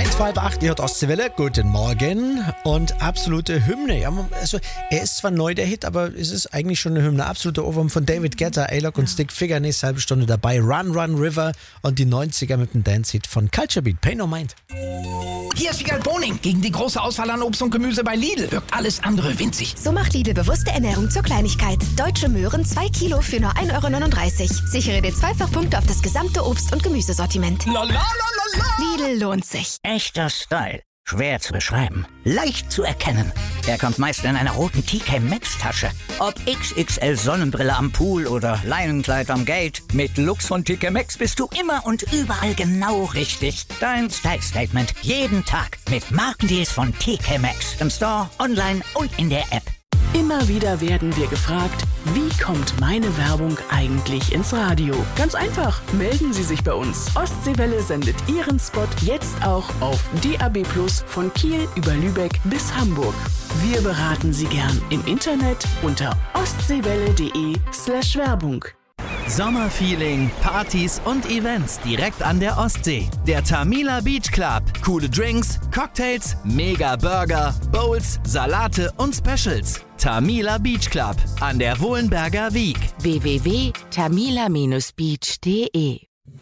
7:30, ihr hört Ostseewelle, guten Morgen und absolute Hymne. Ja, also, er ist zwar neu, der Hit, aber es ist eigentlich schon eine Hymne. Absoluter Ohrwurm von David Guetta, A-Lock und Stick Figure, nächste halbe Stunde dabei. Run, Run, River und die 90er mit dem Dance-Hit von Culture Beat, Pay No Mind. Hier ist Wiegald Boning. Gegen die große Auswahl an Obst und Gemüse bei Lidl wirkt alles andere winzig. So macht Lidl bewusste Ernährung zur Kleinigkeit. Deutsche Möhren 2 Kilo für nur 1,39 €. Sichere dir Zweifachpunkte auf das gesamte Obst- und Gemüsesortiment. La la la la la. Lidl lohnt sich. Echter Style. Schwer zu beschreiben. Leicht zu erkennen. Er kommt meist in einer roten TK Maxx Tasche. Ob XXL Sonnenbrille am Pool oder Leinenkleid am Gate. Mit Lux von TK Maxx bist du immer und überall genau richtig. Dein Style Statement jeden Tag mit Markendeals von TK Maxx. Im Store, online und in der App. Immer wieder werden wir gefragt, wie kommt meine Werbung eigentlich ins Radio? Ganz einfach, melden Sie sich bei uns. Ostseewelle sendet Ihren Spot jetzt auch auf DAB+ von Kiel über Lübeck bis Hamburg. Wir beraten Sie gern im Internet unter ostseewelle.de/Werbung. Sommerfeeling, Partys und Events direkt an der Ostsee. Der Tamila Beach Club. Coole Drinks, Cocktails, mega Burger, Bowls, Salate und Specials. Tamila Beach Club an der Wohlenberger Wiek. www.tamila-beach.de.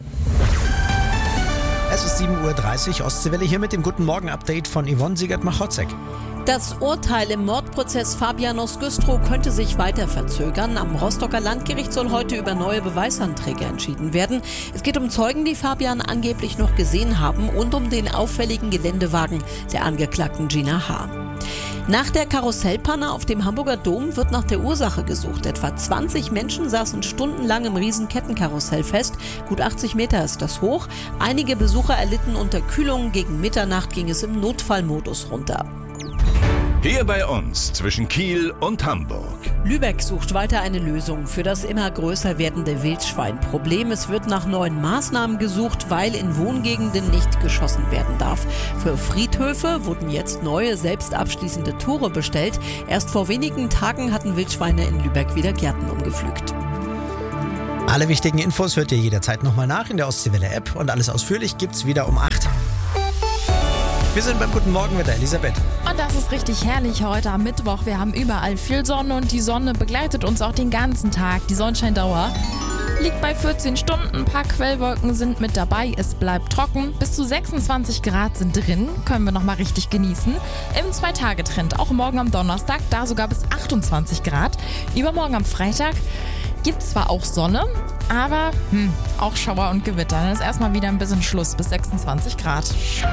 Es ist 7:30 Uhr, Ostseewelle hier mit dem Guten Morgen-Update von Yvonne Siegert-Machotzek. Das Urteil im Mordprozess Fabianos Güstrow könnte sich weiter verzögern. Am Rostocker Landgericht soll heute über neue Beweisanträge entschieden werden. Es geht um Zeugen, die Fabian angeblich noch gesehen haben und um den auffälligen Geländewagen der Angeklagten Gina H. Nach der Karussellpanne auf dem Hamburger Dom wird nach der Ursache gesucht. Etwa 20 Menschen saßen stundenlang im Riesenkettenkarussell fest. Gut 80 Meter ist das hoch. Einige Besucher erlitten Unterkühlung. Gegen Mitternacht ging es im Notfallmodus runter. Hier bei uns zwischen Kiel und Hamburg. Lübeck sucht weiter eine Lösung für das immer größer werdende Wildschweinproblem. Es wird nach neuen Maßnahmen gesucht, weil in Wohngegenden nicht geschossen werden darf. Für Friedhöfe wurden jetzt neue, selbst abschließende Tore bestellt. Erst vor wenigen Tagen hatten Wildschweine in Lübeck wieder Gärten umgepflügt. Alle wichtigen Infos hört ihr jederzeit nochmal nach in der Ostseewelle-App und alles ausführlich gibt's wieder um 8. Wir sind beim Guten Morgen mit der Elisabeth. Und das ist richtig herrlich heute am Mittwoch. Wir haben überall viel Sonne und die Sonne begleitet uns auch den ganzen Tag. Die Sonnenscheindauer liegt bei 14 Stunden. Ein paar Quellwolken sind mit dabei. Es bleibt trocken. Bis zu 26 Grad sind drin. Können wir nochmal richtig genießen. Im 2-Tage-Trend. Auch morgen am Donnerstag. Da sogar bis 28 Grad. Übermorgen am Freitag gibt es zwar auch Sonne, aber auch Schauer und Gewitter. Dann ist erstmal wieder ein bisschen Schluss bis 26 Grad.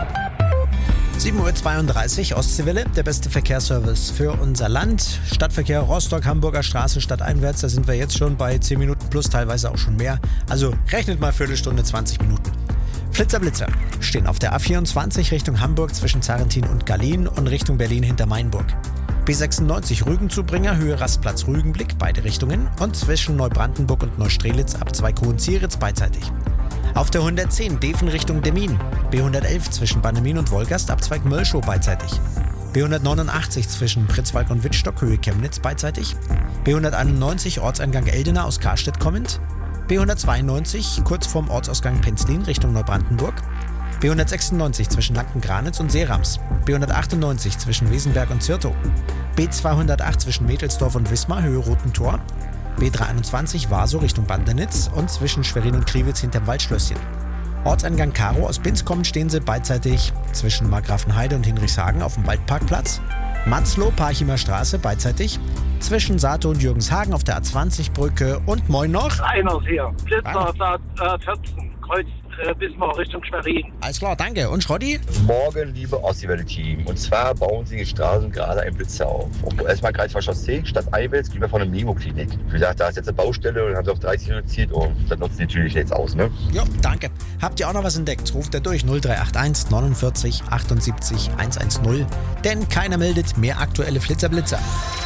7:32 Uhr, Ostseewelle, der beste Verkehrsservice für unser Land. Stadtverkehr Rostock, Hamburger Straße, stadteinwärts, da sind wir jetzt schon bei 10 Minuten plus, teilweise auch schon mehr. Also rechnet mal Viertelstunde, 20 Minuten. Flitzer stehen auf der A24 Richtung Hamburg zwischen Zarrentin und Gallien und Richtung Berlin hinter Mainburg. B96 Rügenzubringer, Höhe Rastplatz Rügenblick, beide Richtungen und zwischen Neubrandenburg und Neustrelitz ab 2 Hohenzieritz beidseitig. Auf der 110 Deven Richtung Demmin, B111 zwischen Bannemin und Wolgast ab Zweig Mölschow beidseitig. B189 zwischen Pritzwalk und Wittstock, Höhe Chemnitz beidseitig. B191 Ortseingang Eldena aus Karstedt kommend. B192 kurz vorm Ortsausgang Penzlin Richtung Neubrandenburg. B196 zwischen Lanken-Granitz und Seerams. B198 zwischen Wesenberg und Zirtow. B208 zwischen Metelsdorf und Wismar, Höhe Roten Tor. B321 Vaso Richtung Bandenitz und zwischen Schwerin und Kriwitz hinterm Waldschlösschen. Ortseingang Karo aus Binz kommend stehen sie beidseitig zwischen Markgrafenheide und Hinrichshagen auf dem Waldparkplatz. Matzlow, Parchimer Straße beidseitig zwischen Sato und Jürgenshagen auf der A20-Brücke und moin noch. Einer hier, Blitzer, 14, Kreuz Wismar Richtung Schwerin. Alles klar, danke. Und Schrotti? Morgen, liebe Ostseewelle-Team. Und zwar bauen sie die Straßen gerade ein Blitzer auf. Und erstmal Kreisver Chaussee, Stadt Eiwels, gegenüber von der Memo-Klinik. Wie gesagt, da ist jetzt eine Baustelle und haben sie auf 30 reduziert und das nutzen sie natürlich jetzt aus, ne? Ja, danke. Habt ihr auch noch was entdeckt? Ruft er durch 0381 49 78 110. Denn keiner meldet mehr aktuelle Flitzer-Blitzer.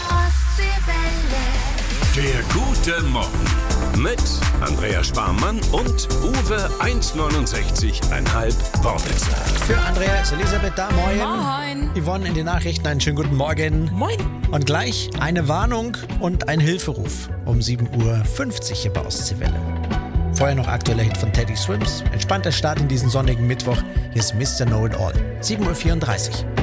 Der Gute Morgen mit Andrea Sparmann und Uwe 1,69,5 Wortwitzer. Für Andrea ist Elisabeth da. Moin. Moin. Yvonne in den Nachrichten. Einen schönen guten Morgen. Moin. Und gleich eine Warnung und ein Hilferuf um 7:50 Uhr hier bei Ostseewelle. Vorher noch aktueller Hit von Teddy Swims. Entspannter Start in diesen sonnigen Mittwoch. Hier ist Mr. Know It All. 7:34 Uhr.